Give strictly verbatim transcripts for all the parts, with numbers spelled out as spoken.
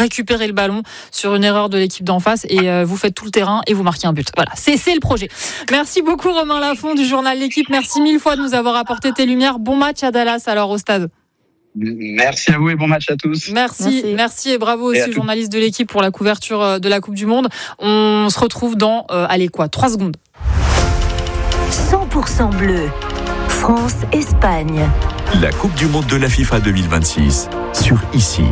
récupérez le ballon sur une erreur de l'équipe d'en face et euh, vous faites tout le terrain et vous marquez un but. Voilà, c'est, c'est le projet. Merci beaucoup Romain Lafont du journal L'Équipe. Merci mille fois de nous avoir apporté tes lumières. Bon match à Dallas alors au stade. Merci à vous et bon match à tous. Merci, merci, merci et bravo aussi aux journalistes de L'Équipe pour la couverture de la Coupe du Monde. On se retrouve dans, euh, allez quoi, trois secondes. cent pour cent bleu, France-Espagne. La Coupe du Monde de la FIFA deux mille vingt-six sur Ici.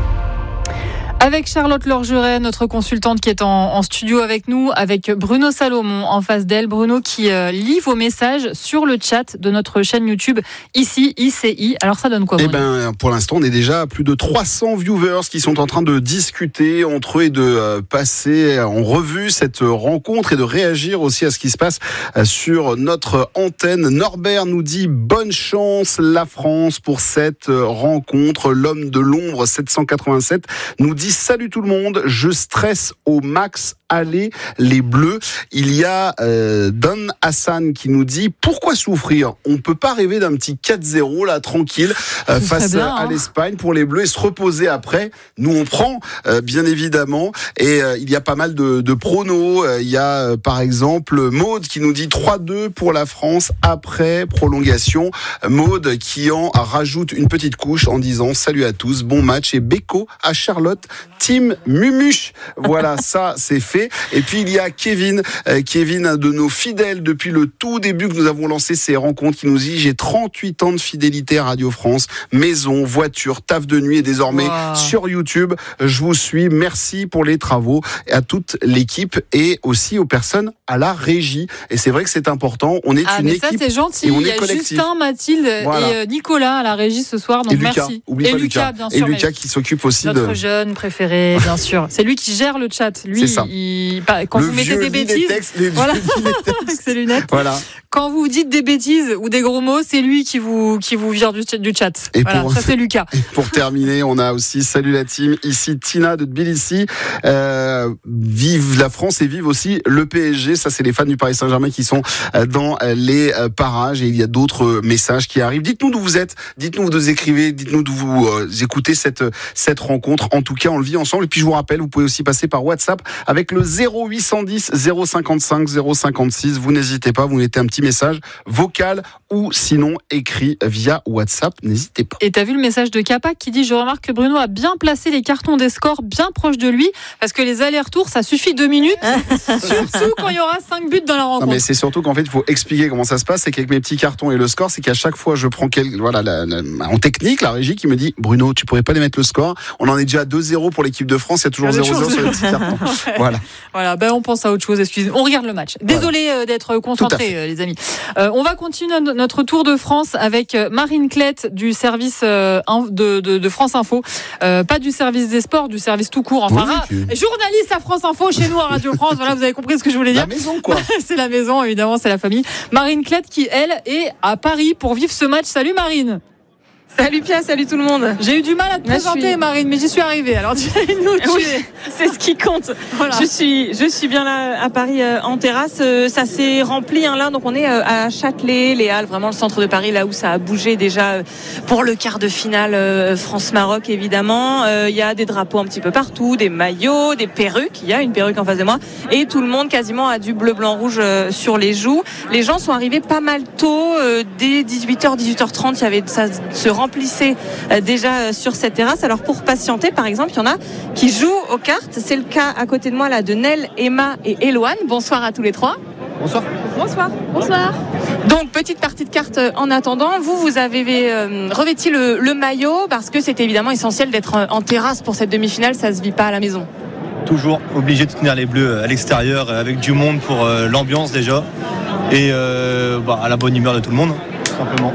Avec Charlotte Lorgeret, notre consultante qui est en, en studio avec nous, avec Bruno Salomon en face d'elle. Bruno qui euh, lit vos messages sur le chat de notre chaîne YouTube Ici, I C I. Alors ça donne quoi, Bruno ? Eh ben, pour l'instant, on est déjà à plus de trois cents viewers qui sont en train de discuter entre eux et de euh, passer en revue cette rencontre et de réagir aussi à ce qui se passe euh, sur notre antenne. Norbert nous dit bonne chance la France pour cette euh, rencontre. L'homme de l'ombre sept cent quatre-vingt-sept nous dit salut tout le monde, je stresse au max, allez les Bleus. Il y a euh, Don Hassan qui nous dit pourquoi souffrir ? On peut pas rêver d'un petit quatre zéro là tranquille euh, face bien, à hein. l'Espagne pour les Bleus et se reposer après. Nous on prend euh, bien évidemment et euh, il y a pas mal de, de pronos. Euh, il y a euh, par exemple Maude qui nous dit trois deux pour la France après prolongation. Maude qui en rajoute une petite couche en disant salut à tous, bon match et Beko à Charlotte. Team Mumuche. Voilà, ça c'est fait. Et puis il y a Kevin, euh, Kevin, un de nos fidèles depuis le tout début que nous avons lancé ces rencontres, qui nous dit j'ai trente-huit ans de fidélité à Radio France, maison, voiture, taf de nuit et désormais wow. sur YouTube. Je vous suis. Merci pour les travaux à toute l'équipe et aussi aux personnes à la régie. Et c'est vrai que c'est important. On est ah, une mais équipe. Ça c'est gentil. Et on il y est a collectif. Justin, Mathilde voilà. et Nicolas à la régie ce soir. Donc et Lucas, merci. Oublie et pas Lucas, Lucas, bien sûr. Et Lucas qui s'occupe aussi notre de notre jeune préféré, bien sûr. C'est lui qui gère le chat. Lui, c'est ça. il, quand le vous mettez des bêtises, textes, les voilà, avec ses lunettes. Voilà. Quand vous dites des bêtises ou des gros mots, c'est lui qui vous qui vous vire du, du chat. Et voilà, pour, ça c'est Lucas. Et pour terminer, on a aussi salut la team. Ici Tina de Tbilissi. Euh, vive la France et vive aussi le P S G. Ça, c'est les fans du Paris Saint-Germain qui sont dans les parages. Et il y a d'autres messages qui arrivent. Dites-nous d'où vous êtes. Dites-nous d'où vous écrivez. Dites-nous d'où vous euh, écoutez cette cette rencontre. En tout cas, on le vit ensemble. Et puis je vous rappelle, vous pouvez aussi passer par WhatsApp avec le zéro huit cent dix zéro cinquante-cinq zéro cinquante-six. Vous n'hésitez pas. Vous mettez un petit message vocal ou sinon écrit via WhatsApp. N'hésitez pas. Et t'as vu le message de Capac qui dit je remarque que Bruno a bien placé les cartons des scores bien proches de lui parce que les allers-retours ça suffit deux minutes. Surtout quand il y aura cinq buts dans la rencontre. Non mais c'est surtout qu'en fait il faut expliquer comment ça se passe. C'est qu'avec mes petits cartons et le score, c'est qu'à chaque fois je prends quel... voilà la, la... en technique la régie qui me dit Bruno tu pourrais pas les mettre le score. On en est déjà à deux zéro pour l'équipe de France. Il y a toujours zéro zéro sur les petits cartons. Voilà. Voilà. Ben on pense à autre chose. Excusez. On regarde le match. Désolé voilà. d'être concentré les amis. Euh, on va continuer notre tour de France avec Marine Klett du service euh, de, de, de France Info. Euh, pas du service des sports, du service tout court. Enfin, oui, okay. journaliste à France Info chez nous à Radio France. Voilà, vous avez compris ce que je voulais dire. La maison, quoi. C'est la maison, évidemment, c'est la famille. Marine Klett qui, elle, est à Paris pour vivre ce match. Salut Marine. Salut Pia, salut tout le monde. J'ai eu du mal à te Moi, présenter suis... Marine, mais j'y suis arrivée. Alors dis-nous, tu oui, c'est ce qui compte. Voilà. Je suis, je suis bien là à Paris euh, en terrasse. Euh, ça s'est rempli hein, là, donc on est euh, à Châtelet, les Halles, vraiment le centre de Paris, là où ça a bougé déjà euh, pour le quart de finale euh, France-Maroc évidemment. Il euh, y a des drapeaux un petit peu partout, des maillots, des perruques. Il y a une perruque en face de moi et tout le monde quasiment a du bleu, blanc, rouge euh, sur les joues. Les gens sont arrivés pas mal tôt, euh, dès dix-huit heures, dix-huit heures trente. Il y avait ça se remplissait déjà sur cette terrasse. Alors pour patienter, par exemple, il y en a qui jouent aux cartes. C'est le cas à côté de moi là de Nel, Emma et Eloane. Bonsoir à tous les trois. Bonsoir. Bonsoir. Bonsoir. Donc petite partie de cartes en attendant. Vous, vous avez euh, revêti le, le maillot parce que c'est évidemment essentiel d'être en terrasse pour cette demi-finale. Ça se vit pas à la maison. Toujours obligé de tenir les Bleus à l'extérieur avec du monde pour euh, l'ambiance déjà et euh, bah, à la bonne humeur de tout le monde, tout simplement.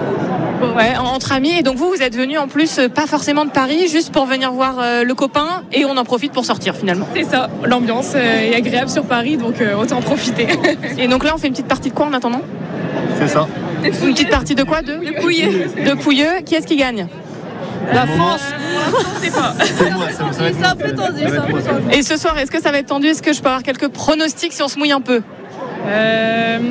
Ouais, entre amis. Et donc vous, vous êtes venus en plus, pas forcément de Paris, juste pour venir voir euh, le copain et on en profite pour sortir finalement. C'est ça, l'ambiance est agréable sur Paris, donc euh, autant en profiter. Et donc là, on fait une petite partie de quoi en attendant ? C'est ça. Une petite partie de quoi ? De, de Pouilleux. De Pouilleux. Qui est-ce qui gagne ? La France. Je sais pas. C'est moi, ça, ça va être c'est un peu tendu. Ça tendu. Et ce soir, est-ce que ça va être tendu ? Est-ce que je peux avoir quelques pronostics si on se mouille un peu ? Euh,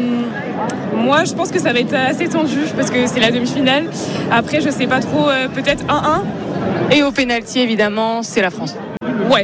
moi je pense que ça va être assez tendu parce que c'est la demi-finale. Après je sais pas trop, euh, peut-être un un. Et au pénalty évidemment c'est la France. Ouais.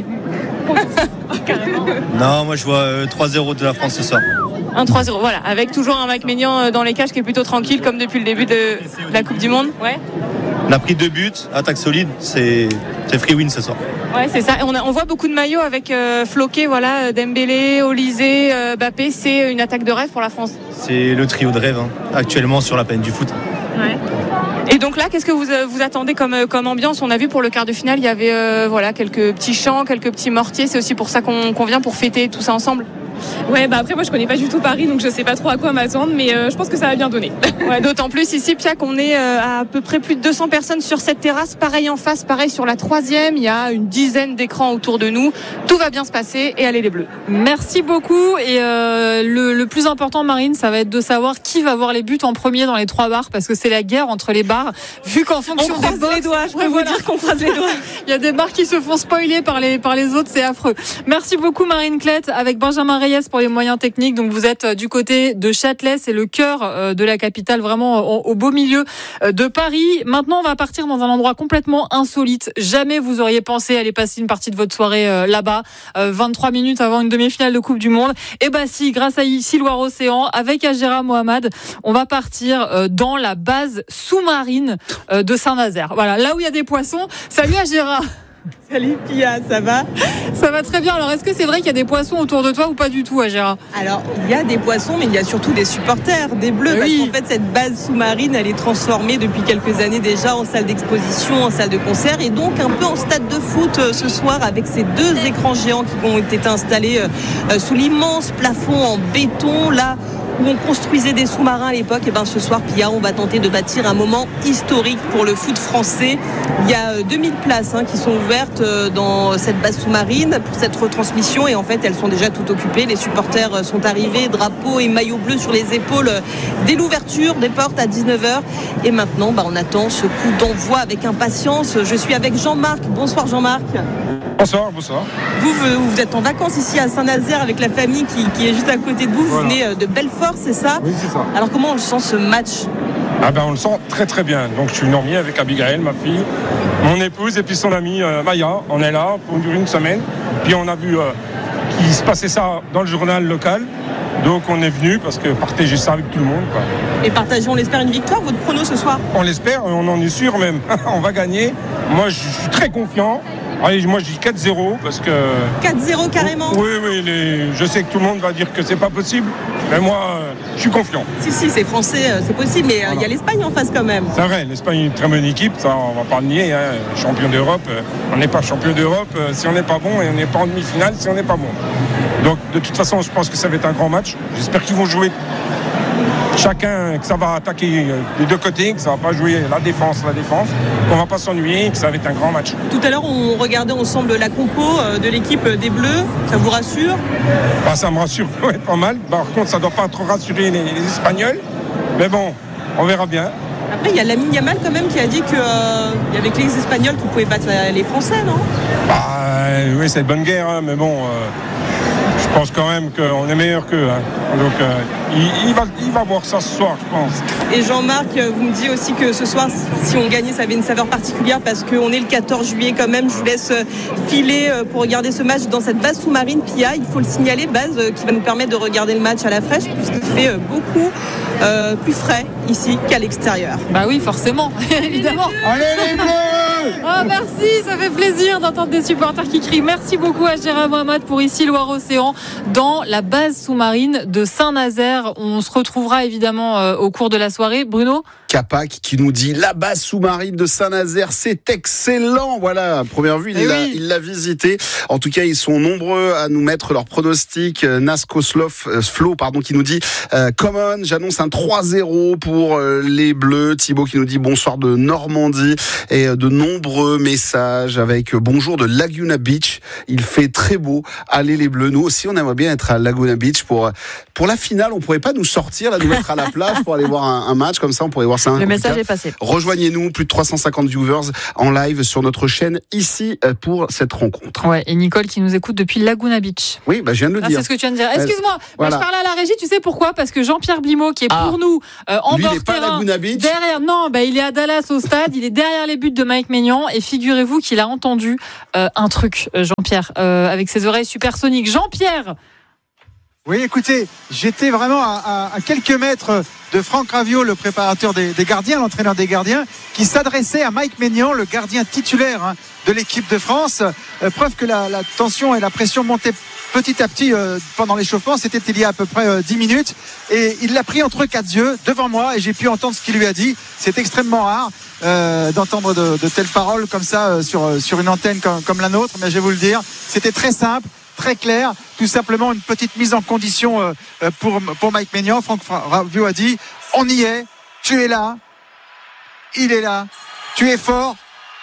Carrément. Non, moi je vois euh, trois zéro de la France ce soir. un trois zéro, voilà, avec toujours un Mike Maignan dans les cages qui est plutôt tranquille comme depuis le début de la Coupe du Monde. Ouais. On a pris deux buts, attaque solide, c'est, c'est free win ce soir. Ouais, c'est ça. On, a, on voit beaucoup de maillots avec euh, floqué, voilà, Dembélé, Olysée, euh, Mbappé. C'est une attaque de rêve pour la France. C'est le trio de rêve hein, actuellement sur la peine du foot. Ouais. Et donc là, qu'est-ce que vous, vous attendez comme, comme ambiance ? On a vu pour le quart de finale, il y avait euh, voilà, quelques petits chants, quelques petits mortiers. C'est aussi pour ça qu'on, qu'on vient pour fêter tout ça ensemble. Ouais, bah après moi je connais pas du tout Paris, donc je sais pas trop à quoi m'attendre, mais euh, je pense que ça va bien donner. Ouais, d'autant plus ici, Pia, qu'on est euh, à, à peu près plus de deux cents personnes sur cette terrasse. Pareil en face, pareil sur la troisième. Il y a une dizaine d'écrans autour de nous. Tout va bien se passer et allez les Bleus. Merci beaucoup. Et euh, le, le plus important, Marine, ça va être de savoir qui va voir les buts en premier dans les trois bars, parce que c'est la guerre entre les bars. Vu qu'en fonction on croise des box, les doigts, je peux ouais, vous voilà. dire qu'on croise les doigts. Il y a des bars qui se font spoiler par les par les autres, c'est affreux. Merci beaucoup, Marine Klett, avec Benjamin Reyes pour les moyens techniques. Donc vous êtes du côté de Châtelet, c'est le cœur de la capitale, vraiment au, au beau milieu de Paris. Maintenant, on va partir dans un endroit complètement insolite. Jamais vous auriez pensé aller passer une partie de votre soirée là-bas, vingt-trois minutes avant une demi-finale de Coupe du Monde. Et bah si, grâce à Ici Loire Océan, avec Agera Mohamed, on va partir dans la base sous-marine de Saint-Nazaire. Voilà, là où il y a des poissons. Salut Agera. Salut Pia, ça va ? Ça va très bien. Alors, est-ce que c'est vrai qu'il y a des poissons autour de toi ou pas du tout, Agera ? Alors, il y a des poissons, mais il y a surtout des supporters, des Bleus, oui. Parce qu'en fait, cette base sous-marine, elle est transformée depuis quelques années déjà en salle d'exposition, en salle de concert, et donc un peu en stade de foot euh, ce soir, avec ces deux écrans géants qui ont été installés euh, sous l'immense plafond en béton, là où on construisait des sous-marins à l'époque. Et ben ce soir, Pia, on va tenter de bâtir un moment historique pour le foot français. Il y a deux mille places hein, qui sont ouvertes dans cette base sous-marine pour cette retransmission, et en fait elles sont déjà toutes occupées. Les supporters sont arrivés, drapeaux et maillots bleus sur les épaules dès l'ouverture des portes à dix-neuf heures, et maintenant bah, on attend ce coup d'envoi avec impatience. Je suis avec Jean-Marc. Bonsoir Jean-Marc. Bonsoir, bonsoir. Vous, vous, vous êtes en vacances ici à Saint-Nazaire avec la famille qui, qui est juste à côté de vous. Vous voilà. venez de Belfort, c'est ça ? Oui, c'est ça. Alors comment on le sent ce match ? Ah ben on le sent très très bien. Donc je suis dormi avec Abigail, ma fille, mon épouse et puis son amie euh, Maya. On est là pour une semaine. Puis on a vu euh, qu'il se passait ça dans le journal local. Donc on est venu parce que partager ça avec tout le monde, quoi. Et partagez, on l'espère, une victoire. Votre prono ce soir ? On l'espère, on en est sûr même. On va gagner. Moi je suis très confiant. Allez, moi je dis quatre zéro parce que... quatre zéro carrément ? Oui, oui, les... je sais que tout le monde va dire que c'est pas possible, mais moi euh, je suis confiant. Si, si, c'est français, euh, c'est possible, mais il euh, voilà. y a l'Espagne en face quand même. C'est vrai, l'Espagne est une très bonne équipe, ça on va pas le nier, hein. Champion d'Europe, euh, on n'est pas champion d'Europe euh, si on n'est pas bon, et on n'est pas en demi-finale si on n'est pas bon. Donc de toute façon, je pense que ça va être un grand match. J'espère qu'ils vont jouer chacun, que ça va attaquer des deux côtés, que ça va pas jouer la défense, la défense, qu'on va pas s'ennuyer, que ça va être un grand match. Tout à l'heure, on regardait ensemble la compo de l'équipe des Bleus. Ça vous rassure ? Bah, ça me rassure ouais, pas mal. Par contre, ça doit pas trop rassurer les, les Espagnols. Mais bon, on verra bien. Après, il y a Lamine Yamal quand même qui a dit qu'il euh, y avait que les Espagnols qui pouvaient battre les Français, non ? Bah euh, oui, c'est une bonne guerre, hein, mais bon... Euh... Je pense quand même qu'on est meilleur qu'eux. Hein. Donc, euh, il, il, va, il va voir ça ce soir, je pense. Et Jean-Marc, vous me dites aussi que ce soir, si on gagnait, ça avait une saveur particulière parce qu'on est le quatorze juillet quand même. Je vous laisse filer pour regarder ce match dans cette base sous-marine Pia. Il faut le signaler, base qui va nous permettre de regarder le match à la fraîche puisqu'il fait beaucoup euh, plus frais ici qu'à l'extérieur. Bah oui, forcément, évidemment. Allez les Bleus! Oh, merci, ça fait plaisir d'entendre des supporters qui crient. Merci beaucoup à Gérard Mohamed pour Ici Loire Océan dans la base sous-marine de Saint-Nazaire. On se retrouvera évidemment euh, au cours de la soirée. Bruno ? Capac qui nous dit la base sous-marine de Saint-Nazaire, c'est excellent. Voilà, à première vue, il, eh l'a, oui. il l'a visité. En tout cas, ils sont nombreux à nous mettre leurs pronostics. Naskoslov euh, Flo, pardon, qui nous dit euh, Common, j'annonce un trois zéro pour euh, les Bleus. Thibaut qui nous dit bonsoir de Normandie et euh, de nombreux messages avec euh, bonjour de Laguna Beach. Il fait très beau. Allez les Bleus. Nous aussi, on aimerait bien être à Laguna Beach pour pour la finale. On pourrait pas nous sortir là, nous mettre à la plage pour aller voir un, un match comme ça. On pourrait voir ça. Le message est passé. Rejoignez-nous, plus de trois cent cinquante viewers en live sur notre chaîne ici pour cette rencontre. Ouais, et Nicole qui nous écoute depuis Laguna Beach. Oui, bah, je viens de le ah, dire. C'est ce que tu viens de dire. Excuse-moi, voilà. bah, je parlais à la régie, tu sais pourquoi ? Parce que Jean-Pierre Blimaud, qui est ah. pour nous euh, en Lui, bord il est pas terrain, à Laguna Beach. derrière, non, bah, il est à Dallas au stade, il est derrière les buts de Mike Maignan, et figurez-vous qu'il a entendu euh, un truc, Jean-Pierre. Jean-Pierre, euh, avec ses oreilles supersoniques. Jean-Pierre. Oui, écoutez, j'étais vraiment à, à, à quelques mètres de Franck Raviot, le préparateur des, des gardiens, l'entraîneur des gardiens, qui s'adressait à Mike Maignan, le gardien titulaire hein, de l'équipe de France. Euh, preuve que la, la tension et la pression montaient petit à petit euh, pendant l'échauffement. C'était il y a à peu près euh, dix minutes. Et il l'a pris entre quatre yeux, devant moi, et j'ai pu entendre ce qu'il lui a dit. C'est extrêmement rare euh, d'entendre de, de telles paroles comme ça euh, sur, euh, sur une antenne comme, comme la nôtre. Mais je vais vous le dire, c'était très simple, très clair, tout simplement une petite mise en condition euh, pour, pour Mike Maignan. Franck Raviot a dit, on y est, tu es là, il est là, tu es fort,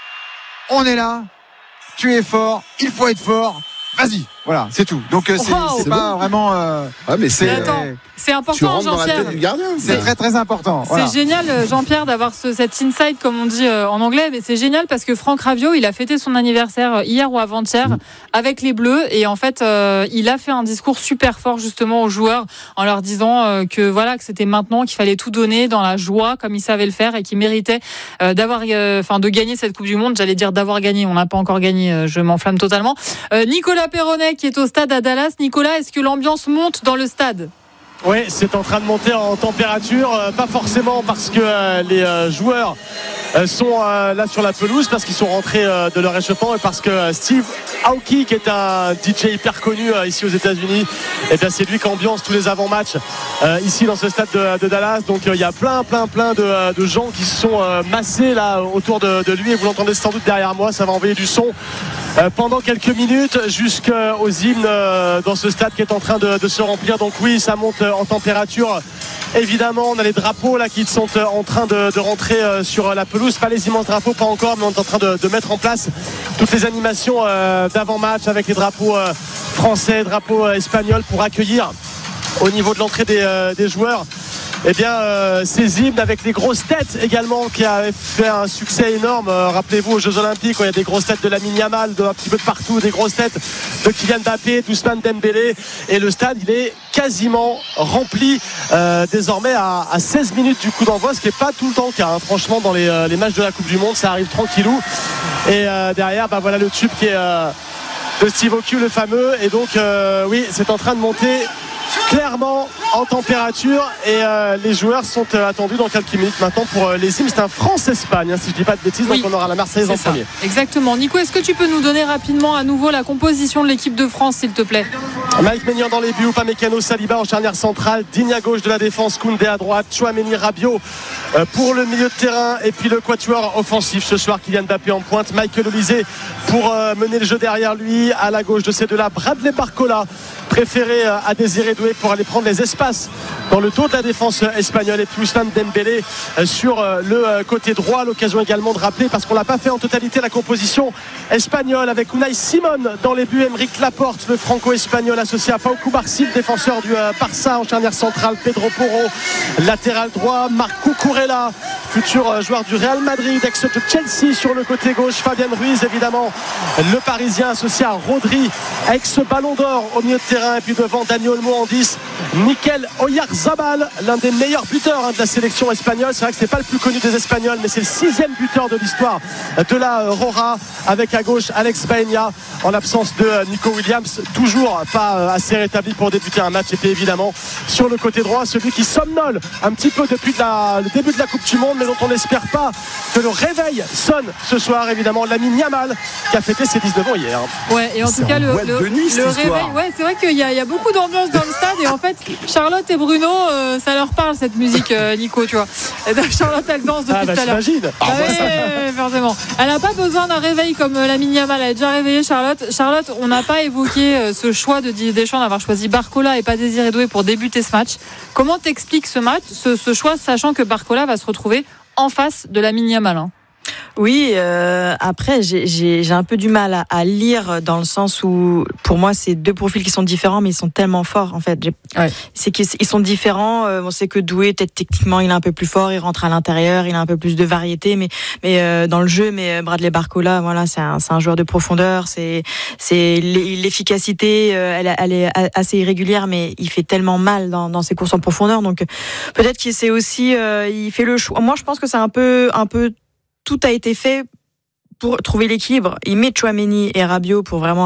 on est là, tu es fort, il faut être fort, vas-y. Voilà, c'est tout. Donc euh, c'est, wow. c'est, c'est pas bon. vraiment. Euh, ah mais c'est. Mais attends, euh, c'est important, Jean-Pierre. C'est très très important. Voilà. C'est génial, Jean-Pierre, d'avoir ce, cet insight, comme on dit euh, en anglais. Mais c'est génial parce que Franck Raviot, il a fêté son anniversaire hier ou avant-hier mmh. avec les Bleus, et en fait, euh, il a fait un discours super fort justement aux joueurs en leur disant euh, que voilà, que c'était maintenant, qu'il fallait tout donner dans la joie, comme il savait le faire, et qu'il méritait euh, d'avoir, enfin, euh, de gagner cette Coupe du Monde. J'allais dire d'avoir gagné. On n'a pas encore gagné. Euh, je m'enflamme totalement. Euh, Nicolas Perronnet, qui est au stade à Dallas. Nicolas, est-ce que l'ambiance monte dans le stade ? Oui, c'est en train de monter en température, euh, pas forcément parce que euh, les euh, joueurs euh, sont euh, là sur la pelouse, parce qu'ils sont rentrés euh, de leur échauffement, et parce que euh, Steve Aoki, qui est un D J hyper connu euh, ici aux États-Unis, et bien c'est lui qui ambiance tous les avant-matchs euh, ici dans ce stade de, de Dallas. Donc il euh, y a plein, plein, plein de, de gens qui se sont euh, massés là autour de, de lui, et vous l'entendez sans doute derrière moi, ça va envoyer du son euh, pendant quelques minutes jusqu'aux hymnes euh, dans ce stade qui est en train de, de se remplir. Donc oui, ça monte en température. Évidemment, on a les drapeaux là qui sont en train de, de rentrer sur la pelouse. Pas les immenses drapeaux, pas encore, mais on est en train de, de mettre en place toutes les animations euh, d'avant-match avec les drapeaux euh, français, drapeaux euh, espagnols, pour accueillir au niveau de l'entrée des, euh, des joueurs. Eh bien, euh, ces hymnes avec les grosses têtes également, qui a fait un succès énorme. Euh, rappelez-vous aux Jeux Olympiques, où il y a des grosses têtes de Lamine Yamal, de un petit peu de partout, des grosses têtes de Kylian Mbappé, d'Ousmane Dembélé, et le stade il est quasiment rempli euh, désormais à, à seize minutes du coup d'envoi, ce qui n'est pas tout le temps le cas. Hein. Franchement, dans les, euh, les matchs de la Coupe du Monde, ça arrive tranquillou. Et euh, derrière, bah voilà le tube qui est euh, de Steve Aoki, le fameux. Et donc, euh, oui, c'est en train de monter clairement en température, et euh, les joueurs sont euh, attendus dans quelques minutes maintenant pour euh, les hymnes. C'est un France-Espagne, hein, si je dis pas de bêtises. Oui, donc on aura la Marseillaise en premier. Exactement. Nico, est-ce que tu peux nous donner rapidement à nouveau la composition de l'équipe de France, s'il te plaît? Mike Maignan dans les buts, Upamecano, Saliba en charnière centrale, Digne à gauche de la défense, Koundé à droite, Tchouaméni, Rabiot euh, pour le milieu de terrain, et puis le quatuor offensif ce soir, Kylian Mbappé en pointe, Michael Olise pour euh, mener le jeu derrière lui. À la gauche de ces deux-là, Bradley Barcola, préféré euh, à Désiré Doué pour aller prendre les espaces dans le dos de la défense espagnole, et puis Ousmane Dembélé euh, sur euh, le euh, côté droit. L'occasion également de rappeler, parce qu'on l'a pas fait en totalité, la composition espagnole avec Unai Simon dans les buts, Aymeric Laporte, le franco-espagnol associé à Pau Cubarsí, le défenseur du euh, Barça en charnière centrale, Pedro Porro latéral droit, Marc Cucurella, futur euh, joueur du Real Madrid, ex de Chelsea sur le côté gauche, Fabien Ruiz évidemment, le Parisien associé à Rodri, ex Ballon d'Or au milieu de terrain, et puis devant Dani Olmo en dix, Mikel Oyarzabal, l'un des meilleurs buteurs hein, de la sélection espagnole. C'est vrai que c'est pas le plus connu des Espagnols, mais c'est le sixième buteur de l'histoire de la Rora, avec à gauche Alex Baena, en l'absence de Nico Williams, toujours pas assez rétabli pour débuter un match. Et puis évidemment sur le côté droit, celui qui somnole un petit peu depuis la, le début de la Coupe du Monde, mais dont on n'espère pas que le réveil sonne ce soir, évidemment Lamine Yamal, qui a fêté ses dix-neuf ans hier. Ouais, et en c'est tout cas le, le, nice, le réveil, ouais, c'est vrai qu'il y a, il y a beaucoup d'ambiance dans le stade, et en fait Charlotte et Bruno, euh, ça leur parle cette musique, euh, Nico, tu vois. Et donc, Charlotte elle danse depuis ah, bah, tout à l'heure. Ah, bah, ouais, forcément. Elle n'a pas besoin d'un réveil comme euh, Lamine Yamal, elle est déjà réveillée, Charlotte. Charlotte, on n'a pas évoqué euh, ce choix de Didier Deschamps d'avoir choisi Barcola et pas Désiré Doué pour débuter ce match. Comment t'expliques ce match, ce, ce choix, sachant que Barcola va se retrouver en face de Lamine Yamal, hein? Oui, euh, après j'ai, j'ai, j'ai un peu du mal à, à lire, dans le sens où pour moi c'est deux profils qui sont différents, mais ils sont tellement forts en fait. Ouais. C'est qu'ils sont différents. On sait que Doué, peut-être techniquement il est un peu plus fort, il rentre à l'intérieur, il a un peu plus de variété, mais mais euh, dans le jeu, mais Bradley Barcola, voilà, c'est un, c'est un joueur de profondeur. C'est c'est l'efficacité, elle, elle est assez irrégulière, mais il fait tellement mal dans, dans ses courses en profondeur. Donc peut-être qu'il c'est aussi, euh, il fait le choix. Moi je pense que c'est un peu un peu tout a été fait pour trouver l'équilibre. Il met Tchouaméni et Rabiot pour vraiment avoir une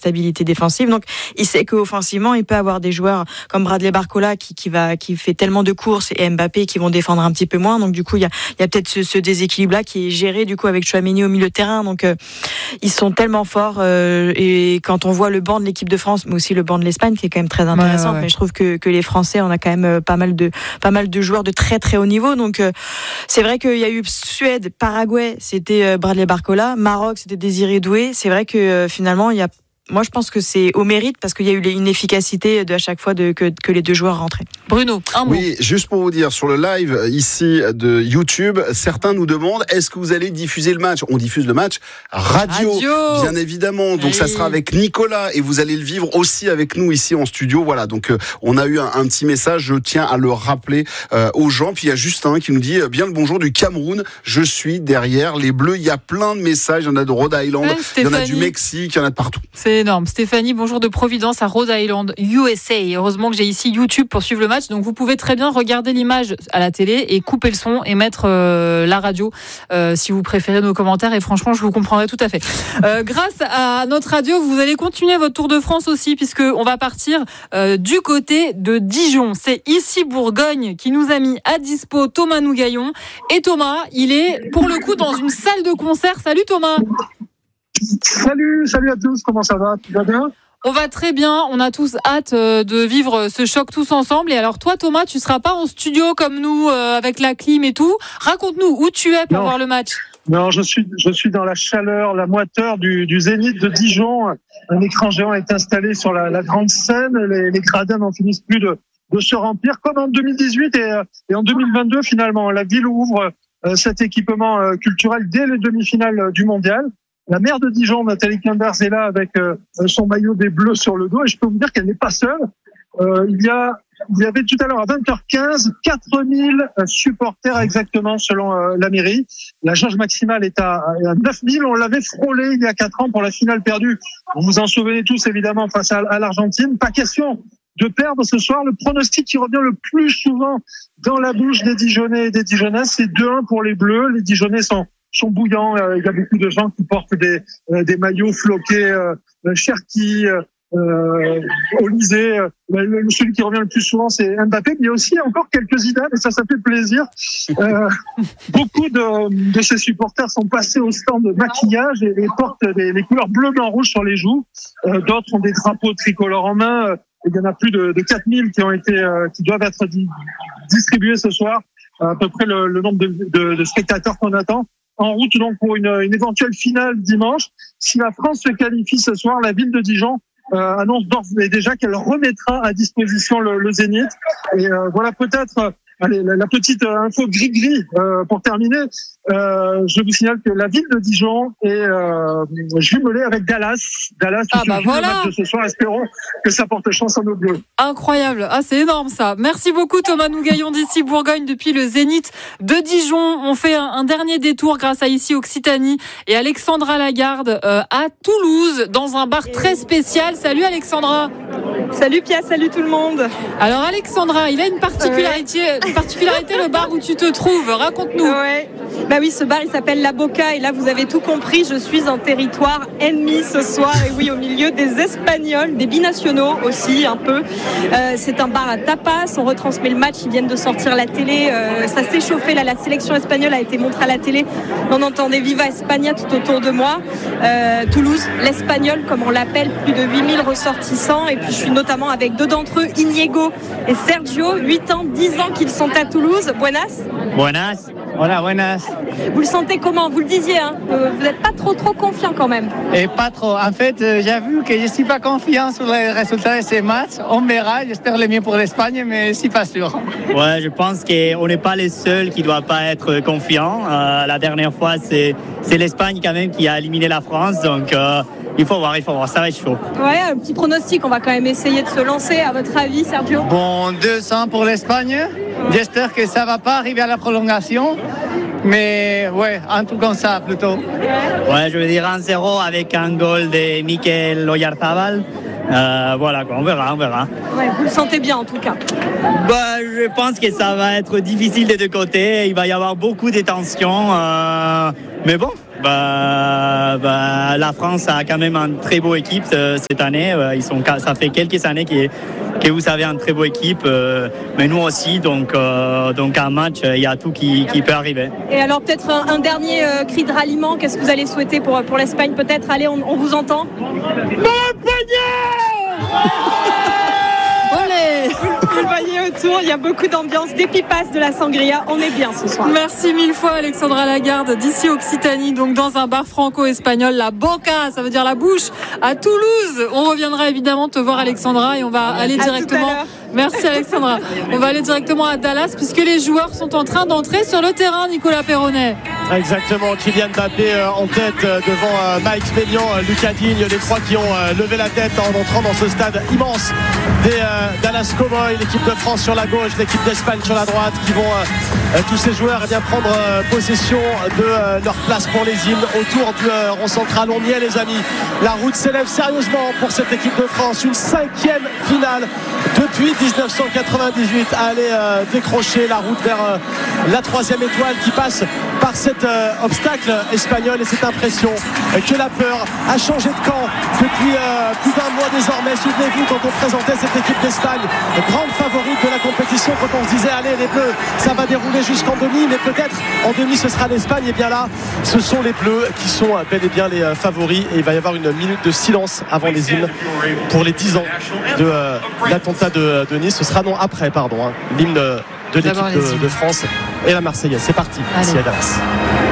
stabilité défensive. Donc, il sait qu'offensivement, il peut avoir des joueurs comme Bradley Barcola qui, qui va, qui fait tellement de courses et Mbappé qui vont défendre un petit peu moins. Donc, du coup, il y a, il y a peut-être ce, ce déséquilibre-là qui est géré, du coup, avec Tchouaméni au milieu de terrain. Donc, euh, ils sont tellement forts. Euh, et quand on voit le banc de l'équipe de France, mais aussi le banc de l'Espagne, qui est quand même très intéressant. Ouais, ouais. Mais je trouve que, que les Français, on a quand même pas mal de, pas mal de joueurs de très, très haut niveau. Donc, euh, c'est vrai qu'il y a eu Suède, Paraguay, c'était Bradley Barcola. Maroc, c'était Désiré Doué. C'est vrai que euh, finalement, il y a Moi, je pense que c'est au mérite parce qu'il y a eu une efficacité de à chaque fois de, que, que les deux joueurs rentraient. Bruno, un mot. Oui, juste pour vous dire, sur le live ici de YouTube, certains nous demandent est-ce que vous allez diffuser le match ? On diffuse le match radio, radio. Bien évidemment. Donc, oui. Ça sera avec Nicolas et vous allez le vivre aussi avec nous ici en studio. Voilà, donc euh, on a eu un, un petit message, je tiens à le rappeler euh, aux gens. Puis il y a Justin qui nous dit bien le bonjour du Cameroun, je suis derrière les Bleus. Il y a plein de messages, il y en a de Rhode Island, ouais, il y en a du Mexique, il y en a de partout. C'est énorme. Stéphanie, bonjour de Providence à Rhode Island, U S A. Heureusement que j'ai ici YouTube pour suivre le match. Donc vous pouvez très bien regarder l'image à la télé et couper le son et mettre euh, la radio euh, si vous préférez nos commentaires. Et franchement, je vous comprendrai tout à fait. Euh, grâce à notre radio, vous allez continuer votre Tour de France aussi, puisque on va partir euh, du côté de Dijon. C'est ici Bourgogne qui nous a mis à dispo Thomas Nougaillon. Et Thomas, il est pour le coup dans une salle de concert. Salut Thomas. Salut, salut à tous, comment ça va ? Tu vas bien ? On va très bien, on a tous hâte de vivre ce choc tous ensemble. Et alors toi Thomas, tu seras pas en studio comme nous euh, avec la clim et tout. Raconte-nous où tu es pour non. voir le match. Non, je suis je suis dans la chaleur, la moiteur du, du Zénith de Dijon. Un écran géant est installé sur la, la grande scène. Les, les gradins n'en finissent plus de, de se remplir, comme en deux mille dix-huit et, et en deux mille vingt-deux finalement. La ville ouvre euh, cet équipement euh, culturel dès les demi-finales du Mondial. La maire de Dijon, Nathalie Quimbers, est là avec euh, son maillot des Bleus sur le dos et je peux vous dire qu'elle n'est pas seule. Euh, il y a, il y avait tout à l'heure à vingt heures quinze, quatre mille supporters exactement selon euh, la mairie. La jauge maximale est à, à neuf mille. On l'avait frôlé il y a quatre ans pour la finale perdue. Vous vous en souvenez tous évidemment face à, à l'Argentine. Pas question de perdre ce soir. Le pronostic qui revient le plus souvent dans la bouche des Dijonnais et des Dijonnaises, c'est deux un pour les Bleus. Les Dijonnais sont sont bouillants. Il y a beaucoup de gens qui portent des, euh, des maillots floqués, euh, Cherki, euh, Olysée. Euh, celui qui revient le plus souvent, c'est Mbappé. Mais il y a aussi encore quelques Zidane, et ça, ça fait plaisir. Euh, beaucoup de, de ces supporters sont passés au stand de maquillage et, et portent des, les couleurs bleu, blanc, rouge sur les joues. Euh, d'autres ont des drapeaux tricolores en main. Il y en a plus de, de quatre mille qui ont été, euh, qui doivent être di- distribués ce soir. À peu près le, le nombre de, de, de spectateurs qu'on attend. En route donc pour une, une éventuelle finale dimanche. Si la France se qualifie ce soir, la ville de Dijon euh, annonce d'ores et déjà qu'elle remettra à disposition le, le Zénith. Et euh, voilà peut-être allez, la, la petite info gris-gris euh, pour terminer. Euh, je vous signale que la ville de Dijon est euh, jumelée avec Dallas. Dallas qui ah bah joue voilà. le match de ce soir. Espérons que ça porte chance à nos Bleus. Incroyable. Ah, c'est énorme ça. Merci beaucoup Thomas Nougaillon d'ici Bourgogne depuis le Zénith de Dijon. On fait un, un dernier détour grâce à ici Occitanie et Alexandra Lagarde euh, à Toulouse dans un bar très spécial. Salut Alexandra. Salut Pia, salut tout le monde. Alors Alexandra, il a une particularité, ouais. une particularité le bar où tu te trouves. Raconte-nous. Ouais. Bah oui, ce bar il s'appelle La Boca et là vous avez tout compris, je suis en territoire ennemi ce soir et oui au milieu des Espagnols, des binationaux aussi un peu. Euh, c'est un bar à tapas, on retransmet le match, ils viennent de sortir la télé, euh, ça s'est chauffé là, la sélection espagnole a été montrée à la télé, on entendait Viva España tout autour de moi. Euh, Toulouse, l'Espagnol comme on l'appelle, plus de huit mille ressortissants et puis je suis notamment avec deux d'entre eux, Inigo et Sergio, huit ans, dix ans qu'ils sont à Toulouse. Buenas. Buenas. Hola, buenas. Vous le sentez comment ? Vous le disiez, hein, vous n'êtes pas trop trop confiant quand même. Et pas trop. En fait, j'ai vu que je ne suis pas confiant sur les résultats de ces matchs. On verra. J'espère le mieux pour l'Espagne, mais je ne suis pas sûr. Ouais, je pense qu'on n'est pas les seuls qui ne doivent pas être confiants. Euh, la dernière fois, c'est, c'est l'Espagne quand même qui a éliminé la France. Donc, euh, il faut voir, il faut voir. Ça va être chaud. Ouais, un petit pronostic. On va quand même essayer de se lancer. À votre avis, Sergio ? Bon, deux cents pour l'Espagne. J'espère que ça ne va pas arriver à la prolongation. Mais ouais, un truc comme ça plutôt. Ouais, je veux dire un zéro avec un goal de Mikel Oyarzabal. Euh, voilà, quoi, on verra, on verra. Ouais, vous le sentez bien en tout cas. Bah, je pense que ça va être difficile des deux côtés. Il va y avoir beaucoup de tensions. Euh, mais bon, bah, bah, la France a quand même une très beau équipe euh, cette année. Euh, ils sont, ça fait quelques années que, que vous avez une très beau équipe, euh, mais nous aussi. Donc, euh, donc un match, il y a tout qui, qui peut arriver. Et alors peut-être un, un dernier euh, cri de ralliement. Qu'est-ce que vous allez souhaiter pour, pour l'Espagne peut-être? Allez, on, on vous entend. Olé! Vous le voyez autour, il y a beaucoup d'ambiance, des pipasses, de la sangria. On est bien ce soir. Merci mille fois Alexandra Lagarde d'ici Occitanie, donc dans un bar franco-espagnol, la Boca, ça veut dire la bouche, à Toulouse. On reviendra évidemment te voir Alexandra et on va aller à directement. Merci Alexandra. On va aller directement à Dallas puisque les joueurs sont en train d'entrer sur le terrain, Nicolas Perronnet. Exactement, Kylian Mbappé euh, en tête euh, devant euh, Mike Maignan, euh, Lucas Digne, les trois qui ont euh, levé la tête en entrant dans ce stade immense des euh, Dallas Cowboys, l'équipe de France sur la gauche, l'équipe d'Espagne sur la droite, qui vont euh, euh, tous ces joueurs eh bien, prendre euh, possession de euh, leur place pour les hymnes autour du euh, rond central. On y est les amis, la route s'élève sérieusement pour cette équipe de France, une cinquième finale depuis dix-neuf cent quatre-vingt-dix-huit à aller euh, décrocher la route vers euh, la troisième étoile qui passe par cet euh, obstacle espagnol et cette impression euh, que la peur a changé de camp depuis euh, plus d'un mois désormais. Souvenez-vous quand on présentait cette équipe d'Espagne, grande favorite de la compétition, quand on se disait allez les Bleus ça va dérouler jusqu'en demi, mais peut-être en demi ce sera l'Espagne. Et bien là ce sont les Bleus qui sont euh, bel et bien les euh, favoris et il va y avoir une minute de silence avant les hymnes pour les dix ans de euh, l'attentat de, de Nice. Ce sera non après pardon hein, l'hymne de l'équipe de, de France et la Marseillaise. C'est parti ici à Dallas.